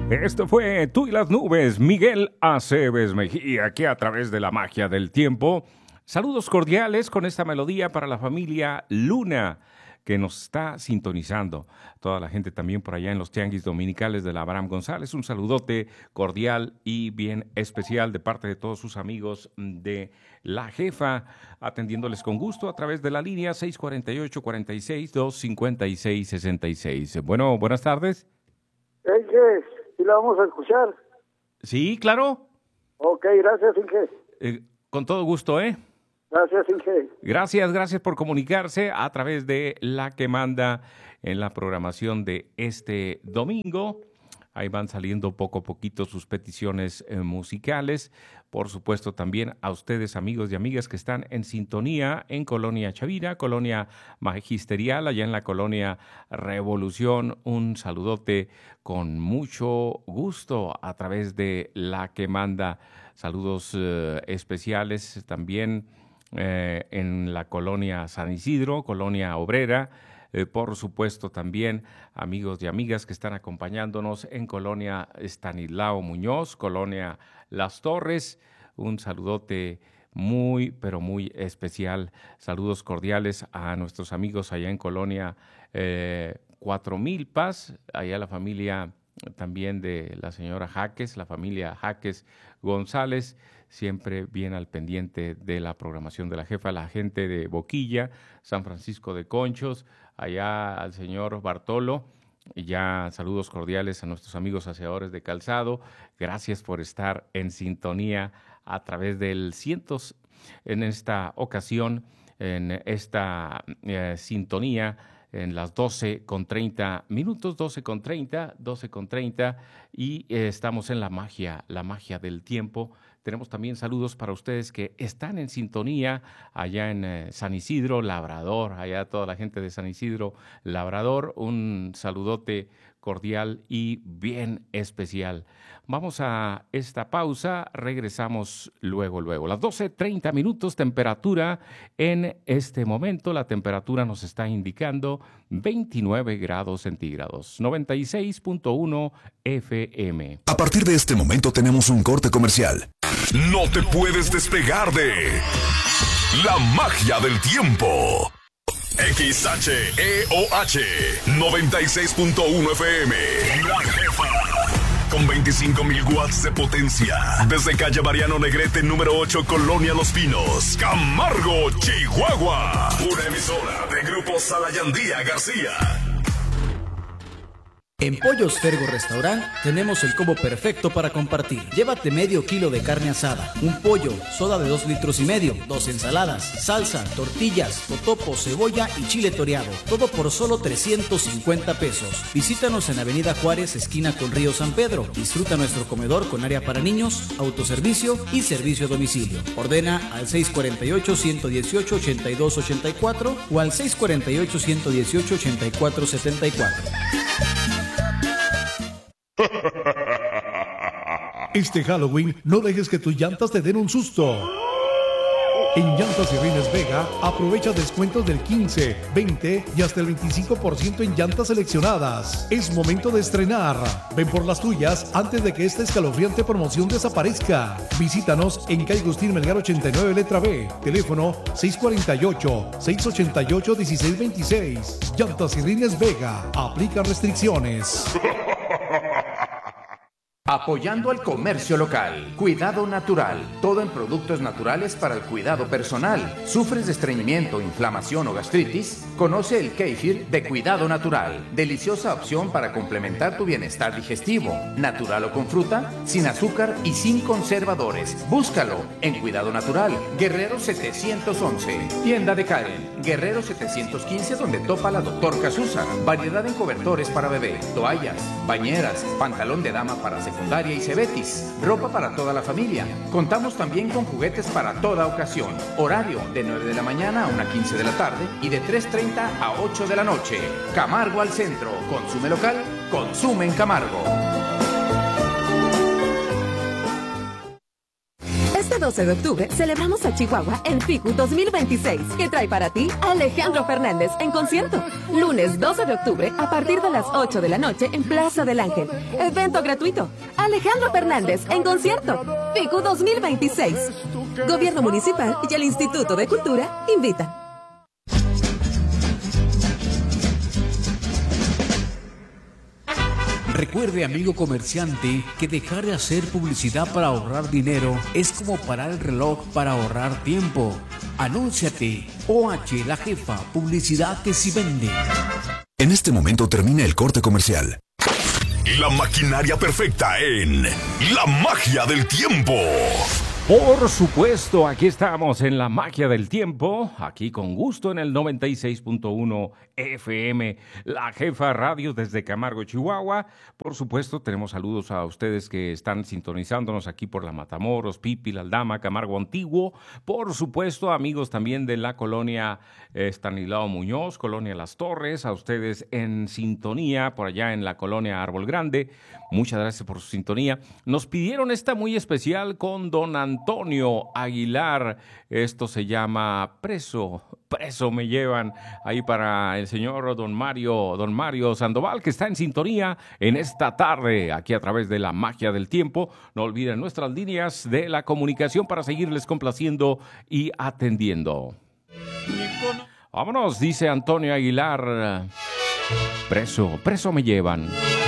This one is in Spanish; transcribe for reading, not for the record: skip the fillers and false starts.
Esto fue Tú y las Nubes, Miguel Aceves Mejía, aquí a través de la magia del tiempo. Saludos cordiales con esta melodía para la familia Luna, que nos está sintonizando. Toda la gente también por allá en los tianguis dominicales de la Abraham González. Un saludote cordial y bien especial de parte de todos sus amigos de La Jefa, atendiéndoles con gusto a través de la línea 648-46-256-66. Bueno, buenas tardes. Inge, ¿sí la vamos a escuchar? Sí, claro. Ok, gracias, Inge. Con todo gusto, ¿eh? Gracias, Inge. Gracias por comunicarse a través de la que manda en la programación de este domingo. Ahí van saliendo poco a poquito sus peticiones musicales. Por supuesto, también a ustedes, amigos y amigas que están en sintonía en Colonia Chavira, Colonia Magisterial, allá en la Colonia Revolución. Un saludote con mucho gusto a través de la que manda. Saludos especiales también en la Colonia San Isidro, Colonia Obrera. Por supuesto, también amigos y amigas que están acompañándonos en Colonia Estanislao Muñoz, Colonia Las Torres. Un saludote muy, pero muy especial. Saludos cordiales a nuestros amigos allá en Colonia 4000 Paz, allá la familia también de la señora Jaques, la familia Jaques González, siempre bien al pendiente de la programación de la jefa, la gente de Boquilla, San Francisco de Conchos, allá al señor Bartolo, y ya saludos cordiales a nuestros amigos aseadores de calzado. Gracias por estar en sintonía a través del cientos en esta ocasión, en esta sintonía, en las 12:30, 12:30, y estamos en la magia del tiempo. Tenemos también saludos para ustedes que están en sintonía allá en San Isidro, Labrador, allá toda la gente de San Isidro, Labrador. Un saludote cordial y bien especial. Vamos a esta pausa, regresamos luego. Las 12:30, temperatura en este momento. La temperatura nos está indicando 29 grados centígrados, 96.1 FM. A partir de este momento tenemos un corte comercial. No te puedes despegar de la magia del tiempo. XHEOH 96.1 FM. La Jefa. Con 25,000 watts de potencia. Desde calle Mariano Negrete, número 8, Colonia Los Pinos, Camargo, Chihuahua. Una emisora de Grupo Salayandía García. En Pollos Fergo Restaurant tenemos el combo perfecto para compartir. Llévate medio kilo de carne asada, un pollo, soda de 2,5 litros, 2 ensaladas, salsa, tortillas, totopo, cebolla y chile toreado. Todo por solo 350 pesos. Visítanos en Avenida Juárez, esquina con Río San Pedro. Disfruta nuestro comedor con área para niños, autoservicio y servicio a domicilio. Ordena al 648-118-8284 o al 648-118-8474. Este Halloween no dejes que tus llantas te den un susto. En Llantas y Rines Vega aprovecha descuentos del 15, 20 y hasta el 25% en llantas seleccionadas. Es momento de estrenar. Ven por las tuyas antes de que esta escalofriante promoción desaparezca. Visítanos en calle Agustín Melgar 89, letra B. Teléfono 648-688-1626. Llantas y Rines Vega. Aplica restricciones. Apoyando al comercio local. Cuidado natural. Todo en productos naturales para el cuidado personal. ¿Sufres de estreñimiento, inflamación o gastritis? Conoce el kéfir de Cuidado Natural. Deliciosa opción para complementar tu bienestar digestivo. Natural o con fruta, sin azúcar y sin conservadores. Búscalo en Cuidado Natural. Guerrero 711. Tienda de Karen. Guerrero 715, donde topa la Dr. Casusa. Variedad en cobertores para bebé, toallas, bañeras, pantalón de dama para secundaria y cebetis, ropa para toda la familia. Contamos también con juguetes para toda ocasión. Horario de 9 de la mañana a 1:15 de la tarde y de 3:30 a 8 de la noche. Camargo al centro. Consume local, consume en Este Este 12 de octubre celebramos a Chihuahua en FICU 2026, que trae para ti a Alejandro Fernández en concierto. Lunes 12 de octubre a partir de las 8 de la noche en Plaza del Ángel. Evento gratuito. Alejandro Fernández en concierto. FICU 2026. Gobierno Municipal y el Instituto de Cultura invitan. Recuerde, amigo comerciante, que dejar de hacer publicidad para ahorrar dinero es como parar el reloj para ahorrar tiempo. Anúnciate. OH, la jefa, publicidad que sí vende. En este momento termina el corte comercial. La maquinaria perfecta en La Magia del Tiempo. Por supuesto, aquí estamos en La Magia del Tiempo, aquí con gusto en el 96.1 FM, La Jefa Radio desde Camargo, Chihuahua. Por supuesto, tenemos saludos a ustedes que están sintonizándonos aquí por la Matamoros, Pipi, Aldama, Camargo Antiguo. Por supuesto, amigos también de la colonia Estanislao Muñoz, colonia Las Torres, a ustedes en sintonía por allá en la colonia Árbol Grande. Muchas gracias por su sintonía. Nos pidieron esta muy especial con don Antonio Aguilar. Esto se llama Preso me llevan, ahí para el señor don Mario Sandoval, que está en sintonía en esta tarde, aquí a través de La Magia del Tiempo. No olviden nuestras líneas de la comunicación para seguirles complaciendo y atendiendo. Vámonos, dice Antonio Aguilar. Preso me llevan.